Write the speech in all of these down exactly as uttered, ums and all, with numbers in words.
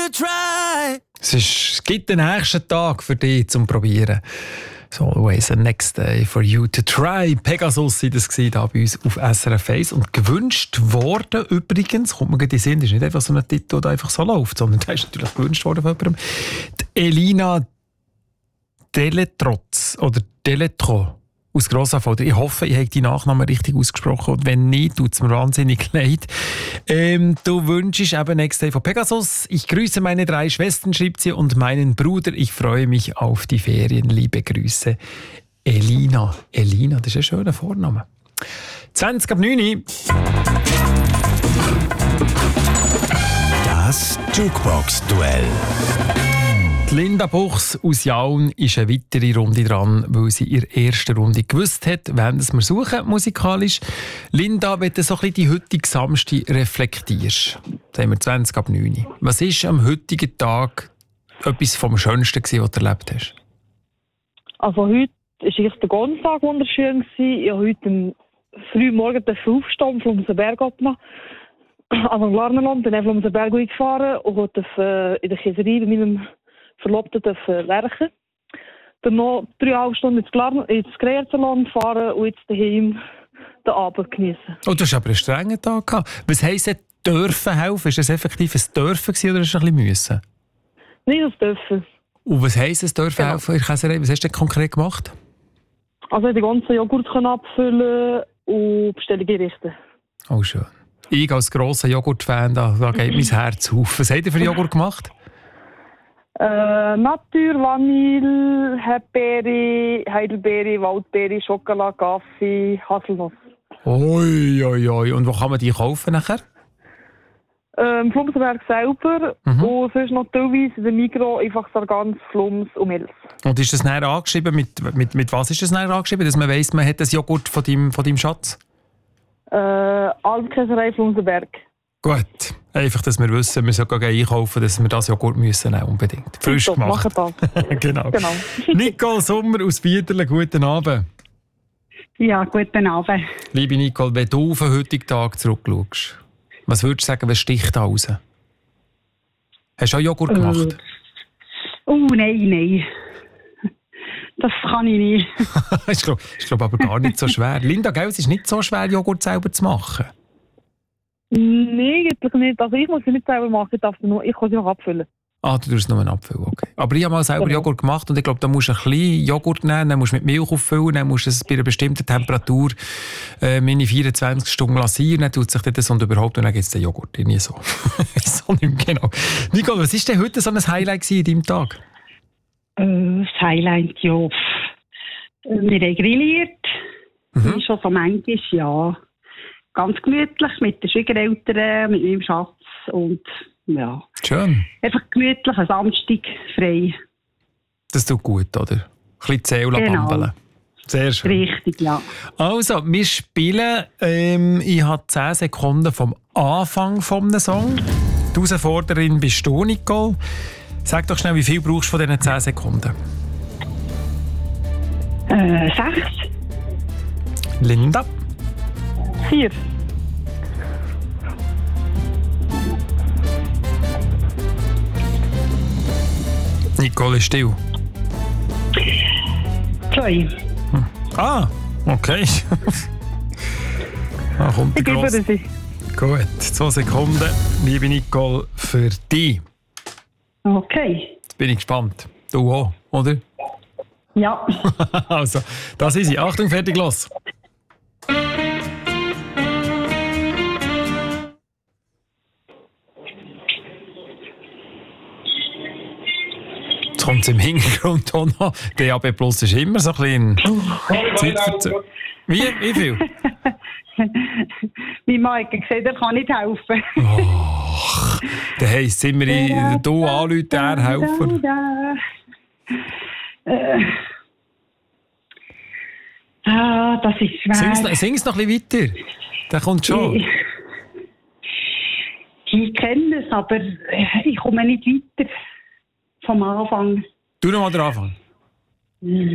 try. Es, ist, es gibt den nächsten Tag für dich zum Probieren. So always a next day for you to try. Pegasus war das hier bei uns auf S R F eins. Und gewünscht worden übrigens, kommt mir gerade in den Sinn, das ist nicht einfach so ein Titel, der einfach so läuft, sondern der ist natürlich gewünscht worden von jemandem. Die Elina Deletrotz oder Deletro aus Grossanfeld. Ich hoffe, ich habe die Nachnamen richtig ausgesprochen. Und wenn nicht, tut es mir wahnsinnig leid. Ähm, du wünschst eben Next Day von Pegasus. Ich grüße meine drei Schwestern, schreibt sie, und meinen Bruder. Ich freue mich auf die Ferien. Liebe Grüße. Elina. Elina, das ist ein schöner Vorname. zwanzig ab neun. Das Jukebox-Duell. Linda Buchs aus Jaun ist eine weitere Runde dran, weil sie in der ersten Runde gewusst hat, wen wir suchen musikalisch. Linda, wenn du so ein bisschen die heutige Samstag reflektierst, da haben wir zwanzig ab neun. Was war am heutigen Tag etwas vom Schönsten, was du erlebt hast? Also heute war der ganze Tag wunderschön. Ich habe heute am früh morgen aufstehen, von unserem Berg abmachen. Also im Glarnerland, dann von unserem Berg gefahren und habe in der Käserei bei meinem Verlobten werken. Dann noch dreieinhalb Stunden ins, Glar- ins Kreierterland fahren und jetzt daheim den Abend genießen. Oh, du hast aber einen strengen Tag gehabt. Was heisst denn dürfen helfen? Ist das effektiv ein Dürfen gewesen, oder ist es ein bisschen müssen? Nicht das Dürfen. Und was heisst es dürfen Genau. helfen in der Käserei? Was hast du denn konkret gemacht? Also ich die ganzen Joghurt abfüllen und Bestellungen richten. Oh, schön. Ich als grosser Joghurt-Fan, da, da geht mein Herz auf. Was habt ihr für Joghurt gemacht? Äh, Natur, Vanille, Hepbeere, Heidelbeere, Waldbeere, Schokolade, Kaffee, Haselnuss. Ui, ui, ui. Und wo kann man die kaufen nachher? Ähm, Flumsenberg selber Mhm. und sonst noch teilweise in der Migro einfach Sargans, Flums und Milch. Und ist das näher angeschrieben? Mit, mit, mit was ist das näher angeschrieben? Dass man weiss, man hat das Joghurt von deinem, von deinem Schatz? Äh, Alpkäserei Flumsenberg. Gut. Einfach, dass wir wissen, wir sollten einkaufen, dass wir das Joghurt müssen nehmen, unbedingt. Frisch Top, gemacht. machen das. Genau. Genau. Nicole Sommer aus Bieterle, guten Abend. Ja, guten Abend. Liebe Nicole, wenn du auf den heutigen Tag zurückschaust, was würdest du sagen, was sticht da raus? Hast du auch Joghurt gemacht? Oh, nein, nein. Das kann ich nicht. Ich glaube glaub aber gar nicht so schwer. Linda, gell, es ist nicht so schwer, Joghurt selber zu machen. Nein, eigentlich nicht. Also ich muss sie nicht selber machen, ich, darf sie nur, ich kann sie noch abfüllen. Ah, du tust nur einen Apfel, okay. Aber ich habe mal selber Genau. Joghurt gemacht und ich glaube, da musst du ein bisschen Joghurt nehmen, dann musst du mit Milch auffüllen, dann musst du es bei einer bestimmten Temperatur äh, meine vierundzwanzig Stunden lassen, dann tut sich das und überhaupt und dann gibt es den Joghurt. Nie so. So nicht mehr genau. Nicole, was war denn heute so ein Highlight in deinem Tag? Äh, das Highlight, ja. pff. Wir haben grilliert. Mhm. Wie schon so manchmal, ja. Ganz gemütlich mit den Schwiegereltern, mit meinem Schatz und ja. Schön. Einfach gemütlich, ein Samstag frei. Das tut gut, oder? Ein bisschen die Seele Genau. bambeln. Sehr schön. Richtig, ja. Also, wir spielen, ähm, ich habe zehn Sekunden vom Anfang des Song. Die Herausforderin bist du, Nicole. Sag doch schnell, wie viel brauchst du von diesen zehn Sekunden? Äh, sechs. Linda? Vier. Nicole ist still. Zwei. Ah, okay. Ah, kommt Ich der gebe Grosse. sie. Gut, zwei Sekunden, liebe Nicole, für dich. Okay. Jetzt bin ich gespannt. Du auch, oder? Ja. Also, das ist sie. Achtung, fertig, los. Jetzt kommt es im Hintergrund auch noch. D A B Plus ist immer so ein bisschen Zeitverzögerung. Wie? Wie viel? Mein Mann hat gesagt, er kann nicht helfen. Och, dann heisst es immer, ich- du anrufen, er helfen. Äh. Ah, das ist schwer. Sing's noch, sing's noch ein bisschen weiter. Der kommt schon. Ich, ich kenne es, aber ich komme nicht weiter vom Anfang. Du noch mal den Anfang.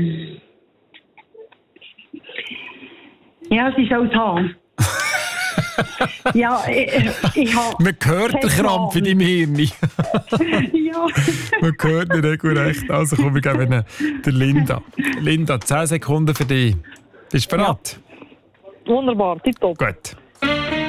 Ja, es ist auch da. Ja, ich, ich habe... Man hört den Krampf in deinem Hirn. Ja. Man hört nicht regelrecht. Also komm, wir geben der Linda. Linda, zehn Sekunden für dich. Bist du bereit? Wunderbar, tipptopp. Gut.